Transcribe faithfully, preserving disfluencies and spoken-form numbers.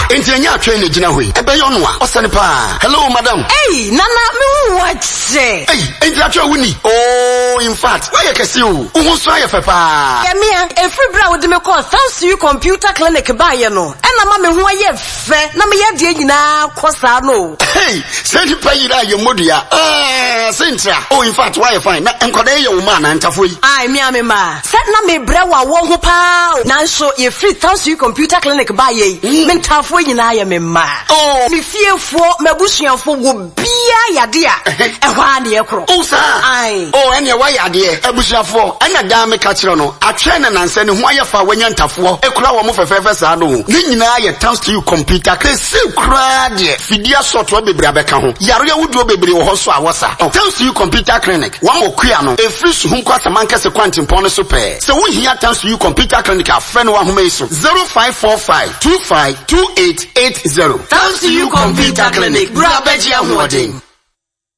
Entianya train e gina hoi. Ebe yo no a. Osane pa. Hello madam. Hey, nana me hu wache. Hey, entiatwa wuni. Oh, in fact, why you kesi o? Uhun so aye fepa. Yeah, me e free bra wo de me call thanks to you computer clinic ba ye no. E na ma me hu aye fe. Na me ye de nyina kosa no. Hey, send pa yira ye modua. Ah, sentra. Oh, in fact, why you fine? Na enkwada ye wo ma na ntafo yi. Ai, me ame ma. Set na me bra wa wo ho pa. Na so ye free thanks to you computer clinic ba ye. Me ntafo nyina ye me ma. Oh, me fiefo mabusuafo wo bia yade a. E hwa na ye kro. Oh, sir. Ai. Oh, ene wa yade abusuafo. Ena da me ka kire no. Atwe na nanse ne ho aye fa wanya ntafo. Ekura wo mo fefefe sa no. Ni nyina ye thanks to you computer. Kesi kura de. Fidia soto bebre abeka ho. Yare ya wudu bebre wo ho so awosa. Thanks to you computer clinic. Wa okua no. E free su hunko asamanka se kwantimpo no so pe. Se wo hia thanks to you computer clinic a friend wa homa iso. zero five four five two five two eight eight zero. Thanks to you computer clinic. Bra beji ahodin.